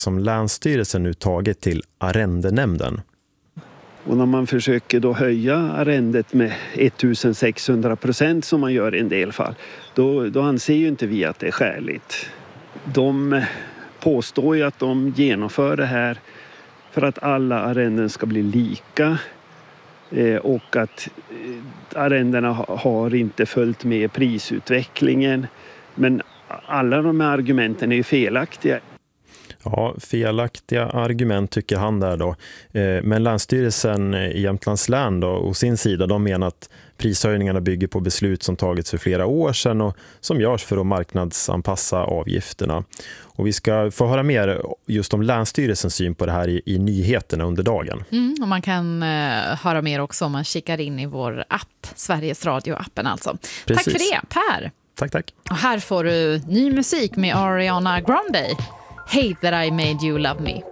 som Länsstyrelsen nu tagit till arrendenämnden. Och när man försöker då höja arrendet med 1600% som man gör i en del fall, då anser ju inte vi att det är skäligt. De påstår ju att de genomför det här för att alla arrenden ska bli lika och att arrendena har inte följt med prisutvecklingen. Men alla de här argumenten är ju felaktiga. Ja, felaktiga argument tycker han där då. Men Länsstyrelsen i Jämtlands län då, och sin sida, de menar att prishöjningarna bygger på beslut som tagits för flera år sedan och som görs för att marknadsanpassa avgifterna. Och vi ska få höra mer just om Länsstyrelsens syn på det här i nyheterna under dagen. Och man kan höra mer också om man kikar in i vår app, Sveriges Radio-appen alltså. Precis. Tack för det, Per! Tack. Och här får du ny musik med Ariana Grande. Hate that I made you love me.